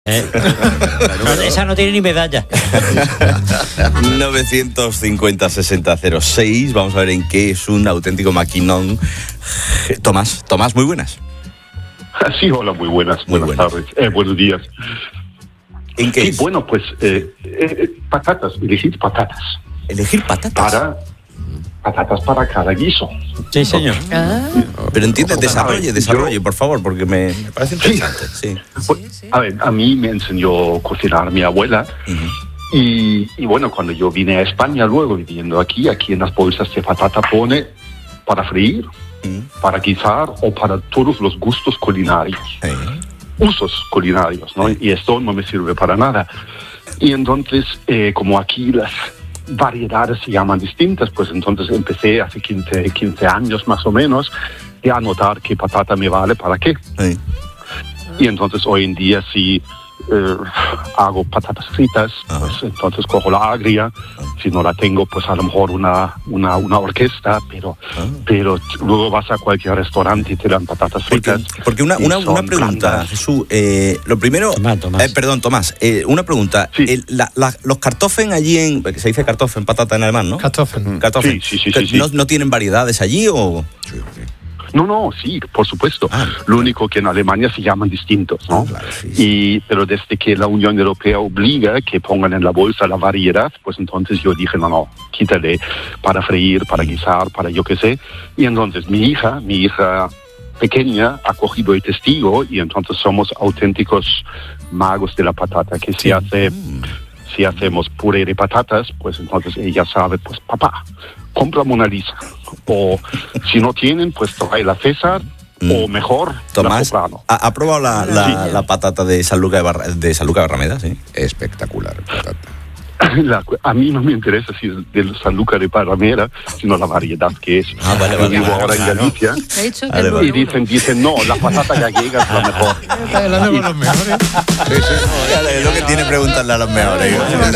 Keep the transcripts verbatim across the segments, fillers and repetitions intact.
¿Eh? No, esa no tiene ni medalla. novecientos cincuenta sesenta cero seis. Vamos a ver en qué es un auténtico maquinón. Tomás, Tomás, muy buenas. Sí, hola, muy buenas. Muy buenas buenas. tardes. Eh, buenos días. ¿En qué Sí, es? bueno, pues eh, eh, patatas, elegir patatas. Elegir patatas. Para, patatas para cada guiso. Sí, señor. Ah. Pero entiende, A desarrolle, ver, desarrolle, yo- por favor, porque me, me parece interesante. Sí. Pues, a ver, a mí me enseñó a cocinar mi abuela. Ujú. Y, y bueno, cuando yo vine a España luego, viviendo aquí, aquí en las bolsas de patata pone para freír, Ujú. para guisar o para todos los gustos culinarios. Eh, Usos culinarios, ¿no? Y esto no me sirve para nada. Y entonces, eh, como aquí las variedades se llaman distintas, pues entonces empecé hace quince, quince años más o menos a notar qué patata me vale para qué. eh. Y entonces hoy en día si eh, hago patatas fritas, Ajá. pues entonces cojo la agria. Si no la tengo, pues a lo mejor una, una, una orquesta, pero, Ah. pero luego vas a cualquier restaurante y te dan patatas Porque, fritas. porque una, y una, son una pregunta, blandas. Jesús. Eh, lo primero. Tomás, Tomás. Eh, perdón, Tomás. Eh, una pregunta. Sí. El- la- la- los kartoffeln allí en. Se dice kartoffeln, patata en alemán, ¿no? Kartoffeln. Kartoffeln. Sí, sí, sí, sí, sí. ¿No, ¿No tienen variedades allí o.? No, no, sí, por supuesto. Ah, Lo único que en Alemania se llaman distintos, ¿no? Claro, sí, sí. Y, pero desde que la Unión Europea obliga que pongan en la bolsa la variedad, pues entonces yo dije, no, no, quítale para freír, para guisar, para yo qué sé. Y entonces mi hija, mi hija pequeña, ha cogido el testigo y entonces somos auténticos magos de la patata, que si hace... Si hacemos puré de patatas, pues entonces ella sabe, pues papá, compra Mona Lisa. O si no tienen, pues trae la César, Mm. o mejor, Tomás, la Soprano. ¿ha, ha probado la, la, Sí. la patata de San Luca de, Barra- de San Luca de Barrameda? Sí. Espectacular patata. La- a mí no me interesa si es del San Luca de Paramera, sino la variedad que es. Ah, vale, Yo vale, vivo claro, ahora en claro. Galicia Ha dicho que Vale, el vale. y número dicen, uno. dicen, no, la patata gallega es la mejor. La de los mejores. Claro, es lo que tiene preguntarle a los mejores.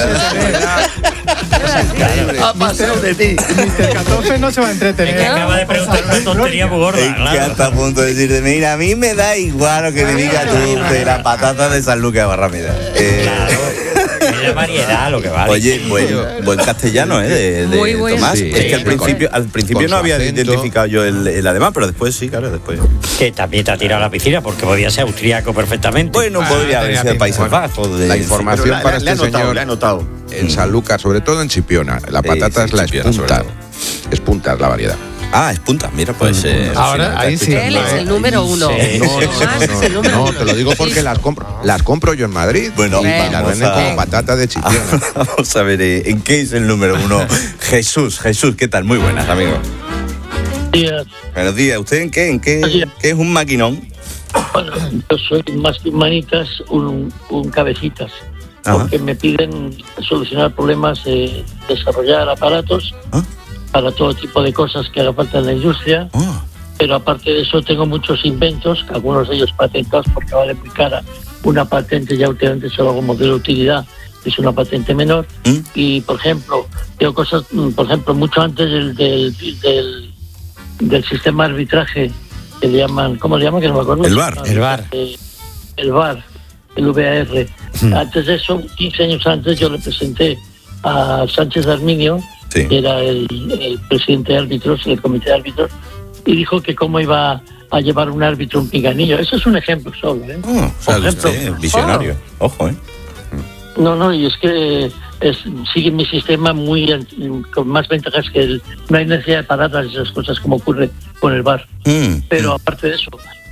Ha pasado de ti. mister Kartoffel no se va a Es que entretener. acaba de preguntar una tontería muy gorda, Es que claro. hasta a punto de decirte, mira, a mí me da igual lo que me digas tú de la patata de San Luca de Barrameda. Eh, Claro. Es la variedad lo que vale. Oye, buen, buen castellano, ¿eh? De, de Muy bueno. Tomás. Sí, es que al sí, principio, con- al principio con no su había acento. identificado yo el, el alemán, pero después sí, claro, después. Que también te ha tirado a la piscina porque podía ser austríaco perfectamente. Bueno, Ah, podría haber tenía sido de pinta. Países Bueno, Bajos. De, la información sí, pero para le ha este notado, señor. le ha notado. En Sanlúcar, sobre todo en Chipiona, la Sí, patata sí, es la Chipiona, sobre espunta. todo. Espunta es la variedad. Ah, es punta, mira, pues. eh, Ahora, sí, no, ahí está sí. escuchando. Él es el número uno. Sí. No, Tomás es el no, número no, uno. te lo digo porque Sí. las compro, las compro yo en Madrid. Bueno, y las vamos venden a- como patata de Chipiona. Vamos a ver, eh, ¿en qué es el número uno? Jesús, Jesús, ¿qué tal? Muy buenas, amigo. días. Buenos días. ¿Usted en qué? ¿En qué, Buenos días. qué es un maquinón? Bueno, yo soy más que un manitas, un, un cabecitas, Ajá. porque me piden solucionar problemas, eh, desarrollar aparatos ¿Ah? para todo tipo de cosas que haga falta en la industria, Ah, pero aparte de eso tengo muchos inventos, algunos de ellos patentados porque vale muy cara. Una patente ya últimamente solo como modelo de utilidad, es una patente menor, ¿Mm? y por ejemplo, tengo cosas, mm, por ejemplo, mucho antes del, del, del, del sistema de arbitraje que le llaman, ¿cómo le llaman? Que no me acuerdo. El V A R. El V A R. Eh, el V A R, el V A R. Antes de eso, quince años antes, yo le presenté a Sánchez Arminio, sí. que era el, el presidente de árbitros, el comité de árbitros, y dijo que cómo iba a llevar un árbitro un pinganillo. Eso es un ejemplo solo, ¿eh? Ah, o sea, Por ejemplo, usted es visionario. Ojo, ¿eh? No, no, y es que es, sigue mi sistema muy ant- con más ventajas que el... No hay necesidad de paradas y esas cosas como ocurre con el V A R. Mm, Pero mm. aparte de eso,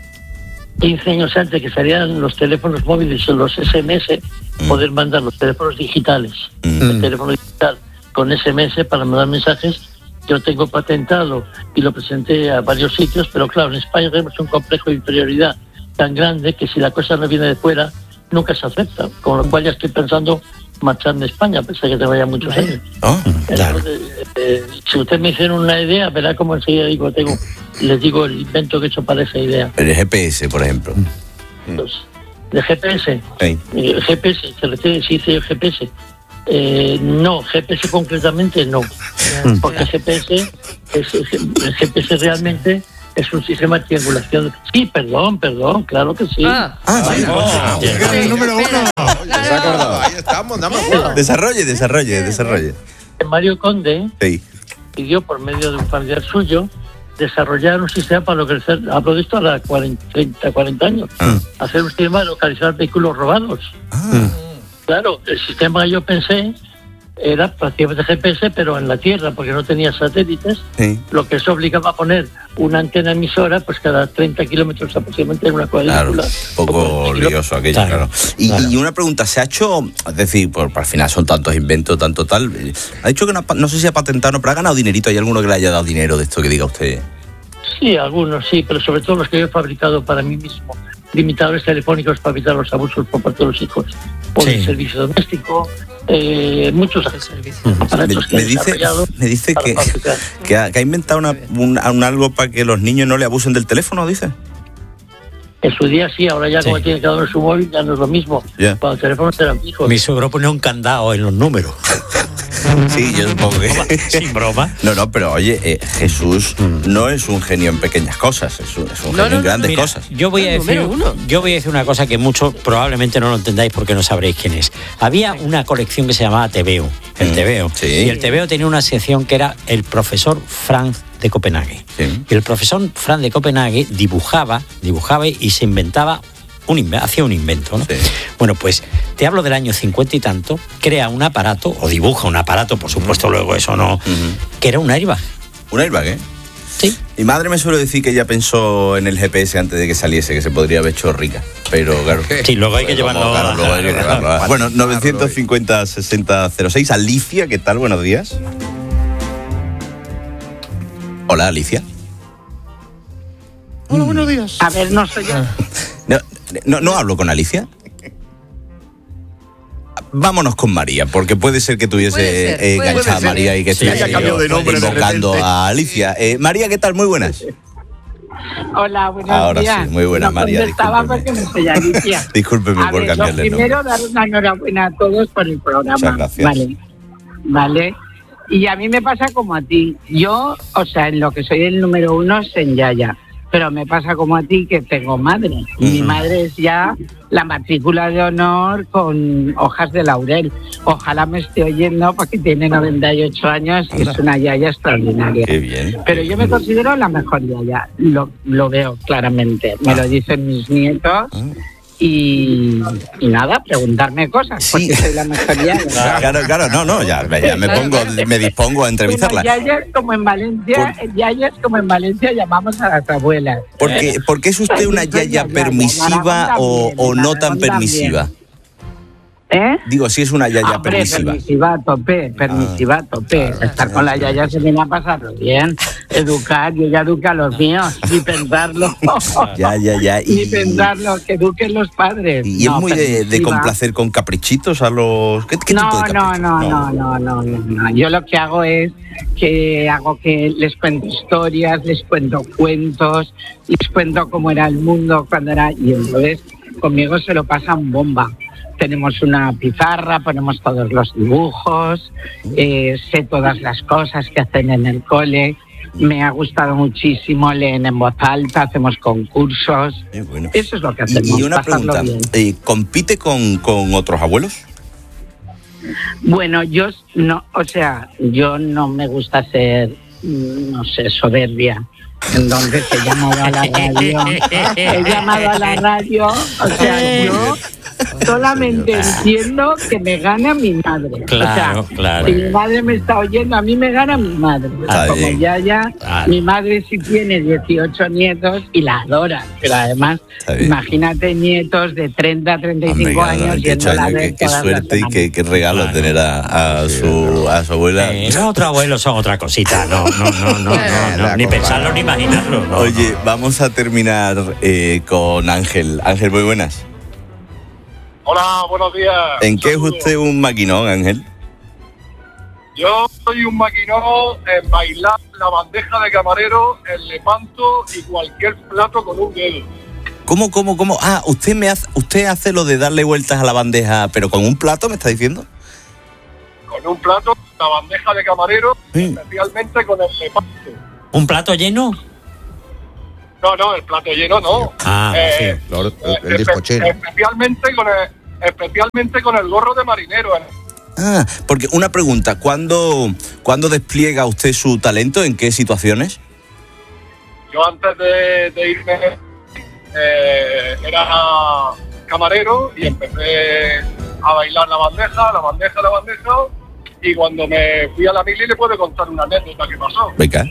quince años antes que salieran los teléfonos móviles o los S M S, Mm. poder mandar los teléfonos digitales, Mm. el teléfono digital con S M S para mandar mensajes, yo tengo patentado y lo presenté a varios sitios, pero claro, en España tenemos un complejo de inferioridad tan grande que si la cosa no viene de fuera, nunca se acepta, con lo cual ya estoy pensando marcharme a España, a pesar que te vaya muchos años. Ah, claro. Entonces, eh, si usted me hicieron una idea, verá cómo enseguida digo, tengo, les digo el invento que he hecho para esa idea. El G P S, por ejemplo. Entonces, de G P S, Sí. eh, G P S, se refiere, si dice G P S. Eh, no, G P S concretamente no, porque G P S, es, el G P S realmente es un sistema de triangulación. Sí, perdón, perdón, claro que sí. Ah, Ah, sí. Oh, El número uno. Ya se ha acordado. Ahí estamos, dame acuerdo. Desarrolle, desarrolle, desarrolle. Mario Conde Sí. pidió por medio de un familiar suyo desarrollar un sistema para localizar, hablo de esto a las cuarenta, treinta, cuarenta años, Ah. hacer un sistema de localizar vehículos robados. Ah. Claro, el sistema que yo pensé era prácticamente G P S, pero en la Tierra, porque no tenía satélites, Sí. lo que eso obligaba a poner una antena emisora pues cada treinta kilómetros aproximadamente en una Claro, cuadrícula. un poco lioso aquello, claro. Claro, Y, claro. y una pregunta, ¿se ha hecho, es decir, por, al final son tantos inventos, tanto tal, eh, ha dicho que no, ha pa- no sé si ha patentado, pero ha ganado dinerito, ¿hay alguno que le haya dado dinero de esto que diga usted? Sí, algunos sí, pero sobre todo los que yo he fabricado para mí mismo. Limitadores telefónicos para evitar los abusos por parte de los hijos. O Sí. el servicio doméstico. Eh, muchos Me, aparatos que me he dice, desarrollado me dice para que, fabricar. que, ha, que ha inventado una, un, un algo para que los niños no le abusen del teléfono, dice. En su día sí, ahora ya Sí. como tiene cada uno su móvil ya no es lo mismo. Ya. Cuando los teléfonos eran fijos. Mi suegro pone un candado en los números. Sí, yo supongo que... Sin broma. No, no, pero oye, eh, Jesús no es un genio en pequeñas cosas, es un, es un No, genio no, en grandes Mira, cosas. yo voy a El decir, número uno. yo voy a decir una cosa que muchos probablemente no lo entendáis porque no sabréis quién es. Había una colección que se llamaba Tebeo, el Mm, Tebeo, sí. y el Tebeo tenía una sección que era el profesor Franz de Copenhague. Sí. Y el profesor Franz de Copenhague dibujaba, dibujaba y se inventaba un inve- hacía un invento, ¿no? Sí. Bueno, pues te hablo del año cincuenta y tanto, crea un aparato o dibuja un aparato, por supuesto, luego eso no, que era un airbag. Un airbag, ¿eh? Sí. Mi madre me suele decir que ella pensó en el G P S antes de que saliese, que se podría haber hecho rica. Pero claro. Sí, luego hay que Como, llevarlo claro, a- luego hay que llevarlo a- Bueno, novecientos cincuenta sesenta cero seis. Alicia, ¿qué tal? Buenos días. Hola, Alicia. Hola, buenos días. A ver, no soy yo. No, no, no hablo con Alicia. Vámonos con María, porque puede ser que tuviese Puede ser, eh, puede enganchada a ser. María y que Sí, estuviese haya cambiado de nombre de invocando repente. a Alicia. Eh, María, ¿qué tal? Muy buenas. Hola, buenos Ahora días. sí, muy buena, no María, contestaba discúlpeme. porque me soy Alicia. Discúlpeme A por ver, lo cambiarle el nombre. primero, dar una enhorabuena a todos por el programa. Muchas gracias. Vale, vale. Y a mí me pasa como a ti. Yo, o sea, en lo que soy el número uno es en Yaya. Pero me pasa como a ti que tengo madre. Y mi Ujú. madre es ya la matrícula de honor con hojas de laurel. Ojalá me esté oyendo porque tiene noventa y ocho años y es una Yaya extraordinaria. Qué bien. Pero yo me considero la mejor Yaya, lo, lo veo claramente, me Ah. lo dicen mis nietos y, y nada, preguntarme cosas, Sí. porque soy la mejor Yaya. Claro, claro, no, no, ya, ya me pongo, me dispongo a entrevistarla. Bueno, Yaya es como en Valencia, Yaya es como en Valencia llamamos a las abuelas. Porque, ¿por qué es usted una yaya permisiva o, o no tan permisiva? ¿Eh? Digo, si es una yaya Hombre, permisiva. permisiva a tope, permisiva a tope. claro, Estar con la Yaya se viene a pasarlo bien. Educar, yo ya educo a los míos, ni pensarlo. Ya, ya, ya. Ni Y, pensarlo, que eduquen los padres. y es No, muy de, de permisiva. complacer con caprichitos a los... ¿Qué, qué No, tipo de no, caprichos? no, no, no, no, no, no. Yo lo que hago es que hago que les cuento historias, les cuento cuentos, les cuento cómo era el mundo cuando era... Y entonces conmigo se lo pasan bomba. Tenemos una pizarra, ponemos todos los dibujos, eh, sé todas las cosas que hacen en el cole. Me ha gustado muchísimo, leen en voz alta, hacemos concursos. Eh, bueno. Eso es lo que Y, hacemos, y una pasarlo pregunta, bien. eh, ¿compite con, con otros abuelos? Bueno, yo no, o sea, yo no me gusta ser, mm, no sé, soberbia. Entonces he llamado a la radio, he llamado a la radio, o sea, yo solamente entiendo que me gana mi madre. Claro, o sea, claro. si mi madre me está oyendo, a mí me gana mi madre. Está Como bien. ya, ya, Claro. mi madre sí tiene dieciocho nietos y la adora, pero además, Está bien. imagínate nietos de treinta, treinta y Hombre, cinco claro, años veintiocho yendo a años, ver qué, qué todas las suerte y semanas. qué, qué regalo Claro. tener a, a su, a su abuela. Eh, los otros abuelos son otra cosita, no, no, no, no, no, no, ni pensarlo ni imaginarlo. No, Oye, vamos a terminar eh, con Ángel. Ángel, muy buenas. Hola, buenos días. ¿En qué es Saludos. usted un maquinón, Ángel? Yo soy un maquinón en bailar la bandeja de camarero, el lepanto y cualquier plato con un dedo. ¿Cómo, cómo, cómo? Ah, usted me hace, usted hace lo de darle vueltas a la bandeja, pero con un plato, ¿me está diciendo? Con un plato, la bandeja de camarero, Sí. especialmente con el lepanto. ¿Un plato lleno? No, no, el plato lleno no. Ah, Eh, sí. Claro, el, el espe- bizcochero. especialmente con el, especialmente con el gorro de marinero. ¿eh? Ah, porque una pregunta, ¿cuándo, ¿cuándo despliega usted su talento? ¿En qué situaciones? Yo antes de, de irme eh, era camarero y empecé a bailar la bandeja, la bandeja, la bandeja. Y cuando me fui a la mili le puedo contar una anécdota que pasó. Venga.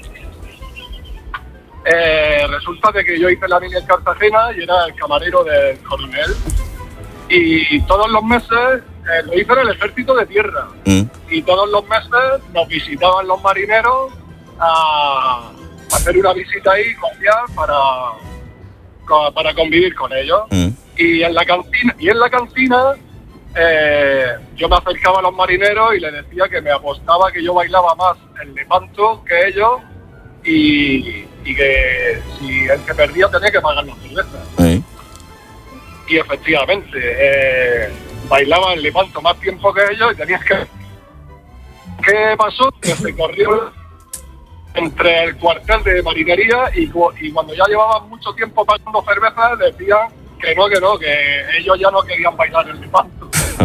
Eh, resulta de que yo hice la mili en Cartagena y era el camarero del coronel. Y todos los meses eh, lo hice en el ejército de tierra. Mm. Y todos los meses nos visitaban los marineros a hacer una visita ahí cordial para, co- para convivir con ellos. Mm. Y en la cantina, y en la cantina eh, yo me acercaba a los marineros y les decía que me apostaba que yo bailaba más el lepanto que ellos y, y que si el que perdía tenía que pagar las cervezas. Sí. Y efectivamente, eh, bailaba el lepanto más tiempo que ellos y tenías que... ¿Qué pasó? Que se corrió entre el cuartel de marinería y, cu- y cuando ya llevaban mucho tiempo pagando cervezas decían que no, que no, que ellos ya no querían bailar el lepanto.